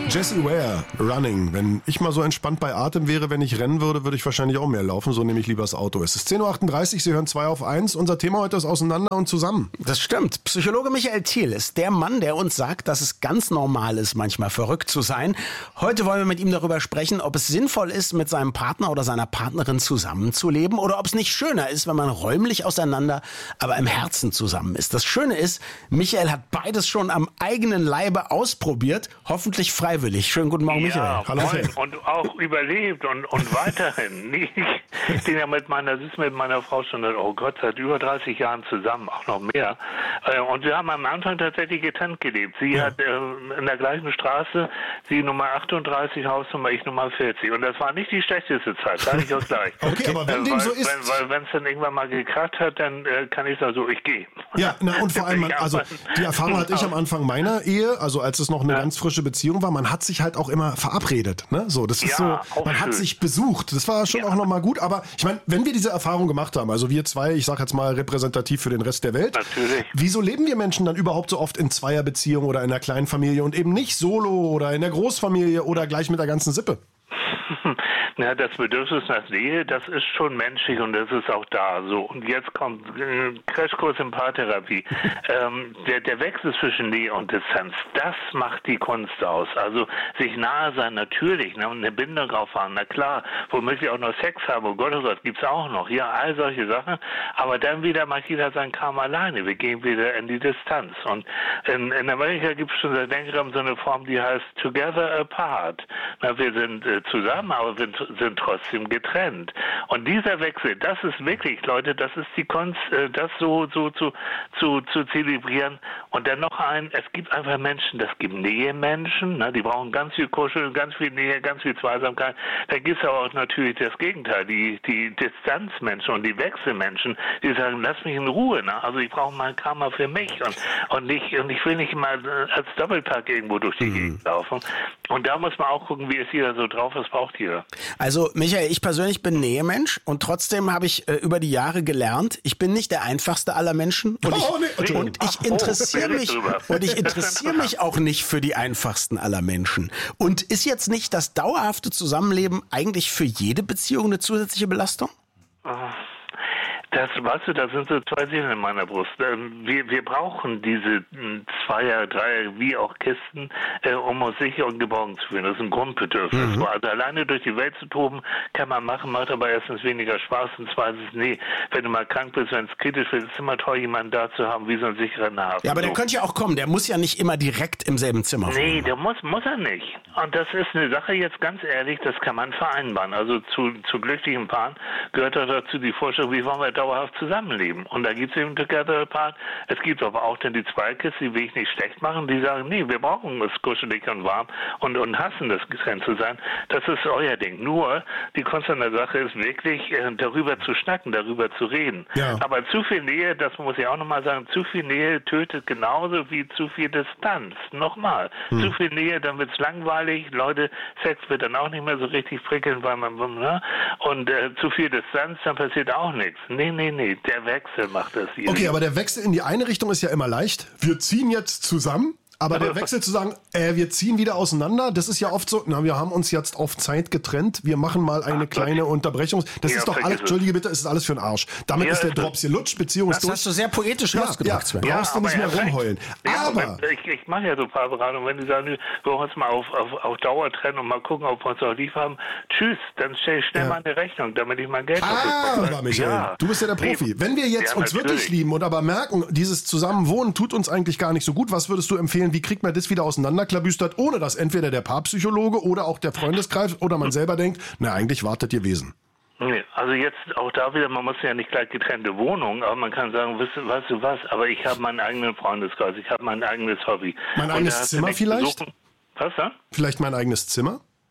Jessie Ware, Running. Wenn ich mal so entspannt bei Atem wäre, wenn ich rennen würde, würde ich wahrscheinlich auch mehr laufen. So nehme ich lieber das Auto. Es ist 10.38 Uhr, Sie hören 2 auf 1. Unser Thema heute ist Auseinander und Zusammen. Das stimmt. Psychologe Michael Thiel ist der Mann, der uns sagt, dass es ganz normal ist, manchmal verrückt zu sein. Heute wollen wir mit ihm darüber sprechen, ob es sinnvoll ist, mit seinem Partner oder seiner Partnerin zusammenzuleben oder ob es nicht schöner ist, wenn man räumlich auseinander, aber im Herzen zusammen ist. Das Schöne ist, Michael hat beides schon am eigenen Leibe ausprobiert, hoffentlich freiwillig. Schönen guten Morgen, Michael. Ja, Hallo. und auch überlebt und weiterhin. Ich bin ja mit meiner Frau schon, oh Gott, seit über 30 Jahren zusammen, auch noch mehr. Und wir haben am Anfang tatsächlich getrennt gelebt. Sie hat in der gleichen Straße, sie Nummer 38, Hausnummer, ich Nummer 40. Und das war nicht die schlechteste Zeit, sage ich auch gleich. Okay, aber wenn dem so ist... Weil wenn es dann irgendwann mal gekracht hat, dann kann ich sagen, so, ich gehe. Ja, und vor allem, also die Erfahrung hatte ich am Anfang meiner Ehe, also als es noch eine ganz frische Beziehung war, man hat sich halt auch immer verabredet, ne? So, das ist so, man hat sich besucht. Das war schon auch nochmal gut, aber ich meine, wenn wir diese Erfahrung gemacht haben, also wir zwei, ich sag jetzt mal repräsentativ für den Rest der Welt, natürlich. Wieso leben wir Menschen dann überhaupt so oft in Zweierbeziehungen oder in einer kleinen Familie und eben nicht solo oder in der Großfamilie oder gleich mit der ganzen Sippe? Ja, das Bedürfnis nach Nähe, das ist schon menschlich und das ist auch da. So, und jetzt kommt Crashkurs in Paartherapie. Der Wechsel zwischen Nähe und Distanz, das macht die Kunst aus. Also sich nahe sein, natürlich, ne, und eine Bindung aufhaben, na klar, womöglich auch noch Sex haben, oh Gott, gibt's auch noch. Ja, all solche Sachen. Aber dann wieder macht jeder sein Kram alleine. Wir gehen wieder in die Distanz. Und in Amerika gibt es schon seit längerem so eine Form, die heißt Together Apart. Na, wir sind zusammen, aber wir sind trotzdem getrennt. Und dieser Wechsel, das ist wirklich, Leute, das ist die Kunst, das so zu zelebrieren. Und dann noch es gibt einfach Menschen, das gibt Nähemenschen, ne, die brauchen ganz viel Kuscheln, ganz viel Nähe, ganz viel Zweisamkeit. Da gibt es aber auch natürlich das Gegenteil, die Distanzmenschen und die Wechselmenschen, die sagen, lass mich in Ruhe, ne? Also ich brauche mein Karma für mich und ich will nicht mal als Doppelpack irgendwo durch die Gegend laufen. Und da muss man auch gucken, wie ist jeder so drauf, was braucht jeder. Also Michael, ich persönlich bin Nähemensch und trotzdem habe ich über die Jahre gelernt, ich bin nicht der einfachste aller Menschen und ich interessiere mich auch nicht für die einfachsten aller Menschen. Und ist jetzt nicht das dauerhafte Zusammenleben eigentlich für jede Beziehung eine zusätzliche Belastung? Das, weißt du, da sind so zwei Seelen in meiner Brust. Wir brauchen diese Zweier, Dreier, wie auch Kisten, um uns sicher und geborgen zu fühlen. Das ist ein Grundbedürfnis. Also alleine durch die Welt zu toben, kann man machen, macht aber erstens weniger Spaß und zweitens, wenn du mal krank bist, wenn es kritisch wird, ist es immer toll, jemanden da zu haben, wie so ein sicherer Hafen. Ja, aber der könnte ja auch kommen, der muss ja nicht immer direkt im selben Zimmer wohnen. Nee, der muss er nicht. Und das ist eine Sache, jetzt ganz ehrlich, das kann man vereinbaren. Also zu glücklichen Paaren gehört auch dazu die Vorstellung, wie wollen wir dauerhaft zusammenleben. Und da gibt es eben Together Apart. Es gibt aber auch dann die Zweikiste, die will ich nicht schlecht machen, die sagen, nee, wir brauchen es kuschelig und warm und hassen das getrennt zu sein. Das ist euer Ding. Nur, die Kunst an der Sache ist wirklich, darüber zu schnacken, darüber zu reden. Ja. Aber zu viel Nähe, das muss ich auch nochmal sagen, zu viel Nähe tötet genauso wie zu viel Distanz. Nochmal. Zu viel Nähe, dann wird es langweilig. Leute, Sex wird dann auch nicht mehr so richtig prickeln, weil man, ne? Und zu viel Distanz, dann passiert auch nichts. Nee, der Wechsel macht das hier. Okay, aber der Wechsel in die eine Richtung ist ja immer leicht. Wir ziehen jetzt zusammen. Aber der Wechsel zu sagen, wir ziehen wieder auseinander, das ist ja oft so, wir haben uns jetzt auf Zeit getrennt, wir machen mal eine kleine Unterbrechung. Das ist doch alles, entschuldige bitte, es ist alles für den Arsch. Damit ist der Drops gelutscht, Beziehung ist durch. Das hast du sehr poetisch ausgedrückt, Sven. Brauchst du nicht mehr rumheulen. Aber ich mache ja so Paarberatungen, wenn die sagen, wir wollen uns mal auf Dauer trennen und mal gucken, ob wir uns noch lieb haben. Tschüss, dann stell ich schnell mal eine Rechnung, damit ich mein Geld aber Michael, du bist ja der Profi. Wenn wir jetzt uns wirklich lieben und aber merken, dieses Zusammenwohnen tut uns eigentlich gar nicht so gut, was würdest du empfehlen? Wie kriegt man das wieder auseinanderklabüstert, ohne dass entweder der Paarpsychologe oder auch der Freundeskreis oder man selber denkt, eigentlich wartet ihr Wesen? Nee, also jetzt auch da wieder, man muss ja nicht gleich getrennte Wohnungen, aber man kann sagen, weißt du was, aber ich habe meinen eigenen Freundeskreis, ich habe mein eigenes Hobby. Mein eigenes Zimmer vielleicht? Was dann? Vielleicht mein eigenes Zimmer?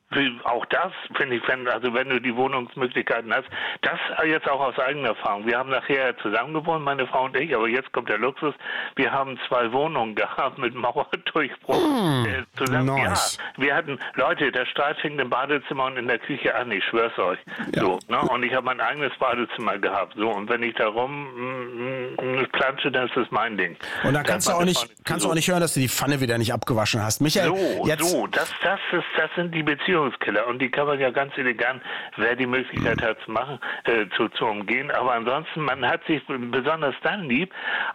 Auch das finde ich, also wenn du die Wohnungsmöglichkeiten hast, das jetzt auch aus eigener Erfahrung. Wir haben nachher zusammen gewohnt, meine Frau und ich, aber jetzt kommt der Luxus. Wir haben 2 Wohnungen gehabt mit Mauerdurchbruch zusammen. Nice. Ja, wir hatten, Leute, der Streit fing im Badezimmer und in der Küche an, ich schwör's euch. Ja. So, ne? Und ich habe mein eigenes Badezimmer gehabt. So, und wenn ich da plansche, dann ist das mein Ding. Und dann kannst du auch nicht hören, dass du die Pfanne wieder nicht abgewaschen hast. Michael, das sind die Beziehungskiller und die kann man ja ganz elegant, wer die Möglichkeit hat zu machen, zu umgehen. Aber ansonsten, man hat sich besonders dann lieb,